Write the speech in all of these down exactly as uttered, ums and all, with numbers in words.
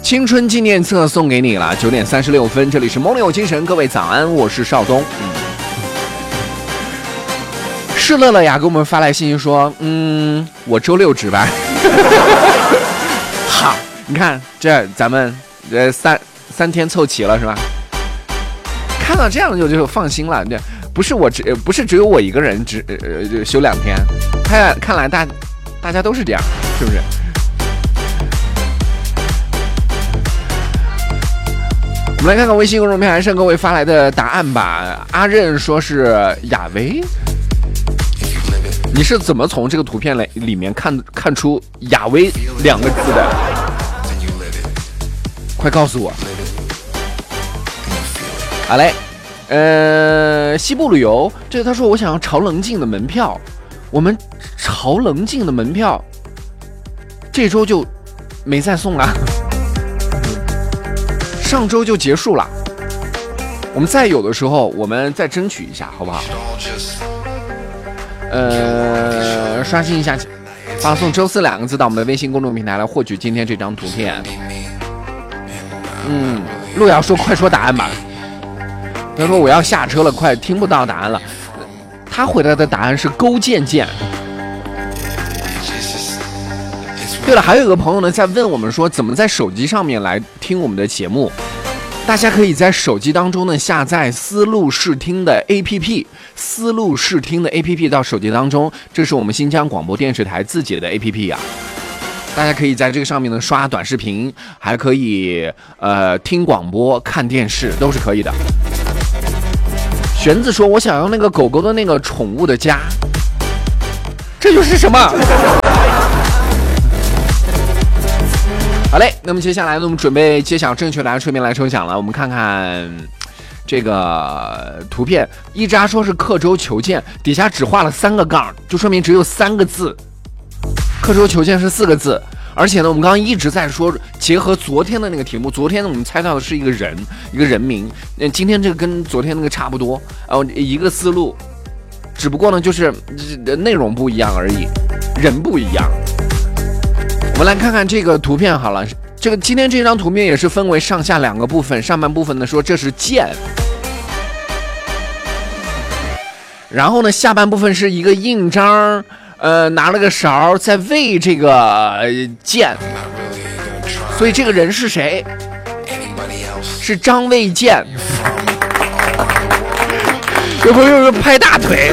青春纪念册送给你了，九点三十六分，这里是梦里有精神，各位早安，我是邵东。嗯，是乐乐呀，给我们发来信息说，嗯，我周六值班。好，你看这咱们呃三三天凑齐了是吧？看到这样就就放心了，这不是我只不是只有我一个人只呃休两天，看看来大大家都是这样，是不是？我们来看看微信公众平台上各位发来的答案吧。阿任说是亚维，你是怎么从这个图片里里面看看出亚维两个字的？快告诉我。好嘞，呃，西部旅游，这个他说我想要潮棱镜的门票，我们潮棱镜的门票这周就没再送了。上周就结束了，我们再有的时候我们再争取一下，好不好？呃，刷新一下，发送周四两个字到我们的微信公众平台来获取今天这张图片。嗯，路遥说快说答案吧。他说我要下车了，快听不到答案了。他回答的答案是勾践剑。对了，还有一个朋友呢在问我们说怎么在手机上面来听我们的节目。大家可以在手机当中呢下载思路视听的 A P P， 思路视听的 A P P 到手机当中，这是我们新疆广播电视台自己的 A P P 啊。大家可以在这个上面呢刷短视频，还可以呃听广播、看电视，都是可以的。玄子说我想要那个狗狗的那个宠物的家，这就是什么？好嘞，那么接下来呢，我们准备揭晓正确答案，顺便来抽奖了。我们看看这个图片，一扎说是刻舟求剑，底下只画了三个杠，就说明只有三个字。刻舟求剑是四个字，而且呢，我们刚刚一直在说，结合昨天的那个题目，昨天呢我们猜到的是一个人，一个人名，那今天这个跟昨天那个差不多，呃，一个思路，只不过呢就是内容不一样而已，人不一样。我们来看看这个图片好了，这个今天这张图片也是分为上下两个部分，上半部分呢说这是剑，然后呢下半部分是一个印章，呃拿了个勺在喂这个、呃、剑，所以这个人是谁？是张卫健。有朋友拍大腿。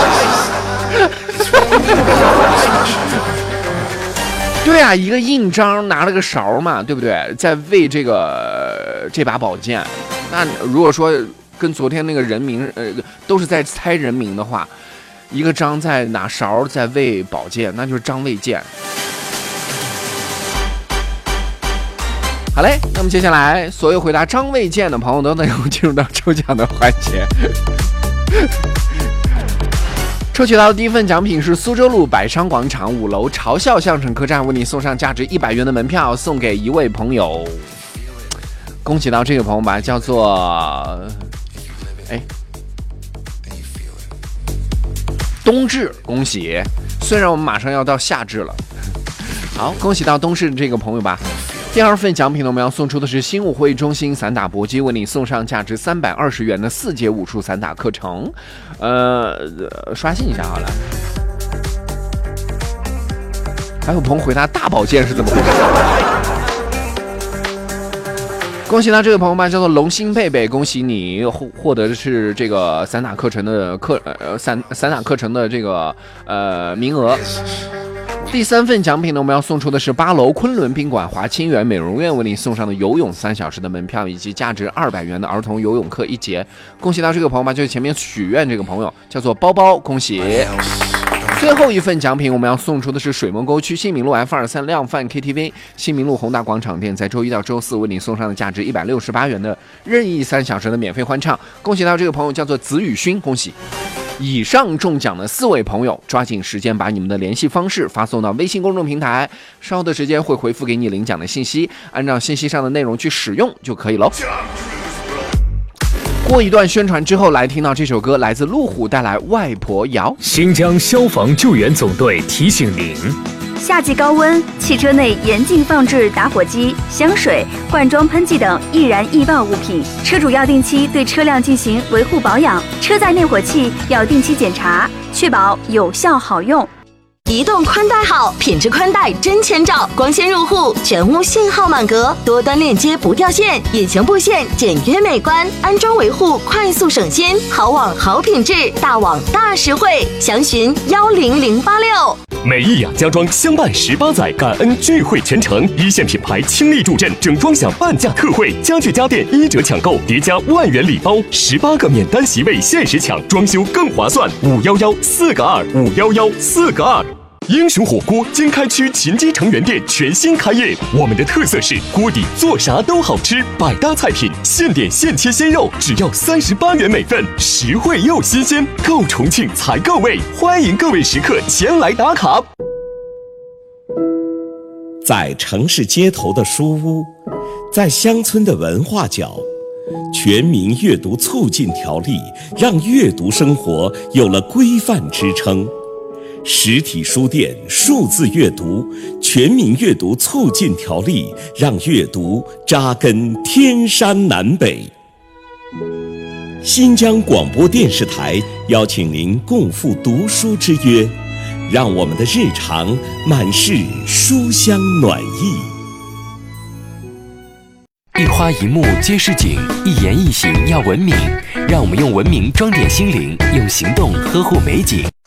对啊，一个印章拿了个勺嘛，对不对？在喂这个、呃、这把宝剑。那如果说跟昨天那个人名，呃，都是在猜人名的话，一个张在拿勺在喂宝剑，那就是张卫健。好嘞，那么接下来所有回答张卫健的朋友都能够进入到抽奖的环节。抽取到的第一份奖品是苏州路百商广场五楼嘲笑相声客栈为你送上价值一百元的门票，送给一位朋友。恭喜到这个朋友吧，叫做哎冬至，恭喜！虽然我们马上要到夏至了，好，恭喜到冬至这个朋友吧。第二份奖品呢，我们要送出的是新武会中心散打搏击为你送上价值三百二十元的四节武术散打课程。呃，刷新一下好了。还有朋友回答大宝剑是怎么回事？恭喜到这位朋友吧，叫做龙心贝贝，恭喜你获获得的是这个散打课程的课呃散散打课程的这个呃名额。第三份奖品呢，我们要送出的是八楼昆仑宾馆华清园美容院为你送上的游泳三小时的门票，以及价值二百元的儿童游泳课一节。恭喜到这个朋友吧，就是前面许愿这个朋友，叫做包包，恭喜。最后一份奖品，我们要送出的是水梦沟区新民路 F 二三 量贩 K T V 新民路宏大广场店，在周一到周四为你送上的价值一百六十八元的任意三小时的免费欢唱。恭喜到这个朋友，叫做子宇勋，恭喜。以上中奖的四位朋友，抓紧时间把你们的联系方式发送到微信公众平台，稍后的时间会回复给你领奖的信息，按照信息上的内容去使用就可以了。过一段宣传之后，来听到这首歌，来自路虎带来《外婆谣》。 新疆消防救援总队提醒您， 夏季高温，汽车内严禁放置打火机、香水、换装喷剂等易燃易爆物品。车主要定期对车辆进行维护保养，车载灭火器要定期检查，确保有效好用。 移动宽带好，品质宽带真千兆，光纤入户，全屋信号满格，多端链接不掉线，隐形布线简约美观，安装维护快速省心，好网好品质，大网大实惠，详询幺零零八六。 美益雅家装相伴十八载，感恩聚会全程，一线品牌倾力助阵，整装享半价特惠，家具家电一折抢购，叠加万元礼包，十八个免单席位限时抢，装修更划算。五幺幺四个二，五幺幺四个二。英雄火锅经开区秦基城原店全新开业，我们的特色是锅底做啥都好吃，百搭菜品，现点现切鲜肉，只要三十八元每份，实惠又新鲜，够重庆才够味，欢迎各位食客前来打卡。 在城市街头的书屋，在乡村的文化角，全民阅读促进条例让阅读生活有了规范支撑。实体书店数字阅读全民阅读促进条例让阅读扎根天山南北。新疆广播电视台邀请您共赴读书之约，让我们的日常满是书香暖意。 一花一木皆是景，一言一行要文明，让我们用文明装点心灵，用行动呵护美景。